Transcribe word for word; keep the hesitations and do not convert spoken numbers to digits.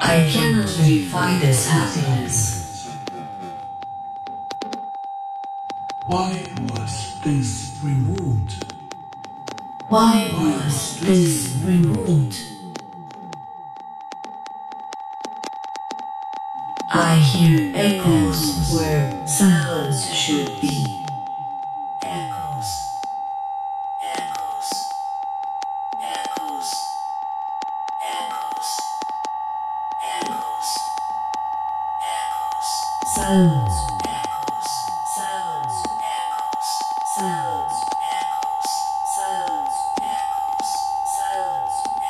I cannot refine this happiness. Why was this removed? Why was this removed? I hear echoes where silence should be. Echoes, echoes, echoes, echoes, echoes, echoes. Silence